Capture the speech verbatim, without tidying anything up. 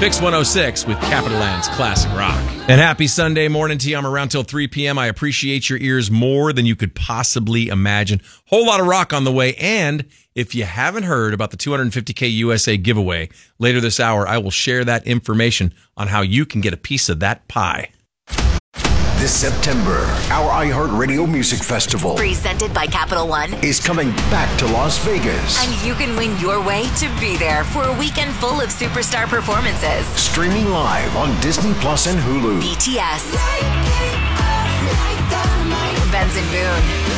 Fix one oh six with Capital Land's Classic Rock. And happy Sunday morning to you. I'm around till three p.m. I appreciate your ears more than you could possibly imagine. Whole lot of rock on the way. And if you haven't heard about the two hundred fifty K U S A giveaway, later this hour, I will share that information on how you can get a piece of that pie. This September, our iHeartRadio Music Festival, presented by Capital One, is coming back to Las Vegas. And you can win your way to be there for a weekend full of superstar performances. Streaming live on Disney Plus and Hulu. B T S, Benson Boone,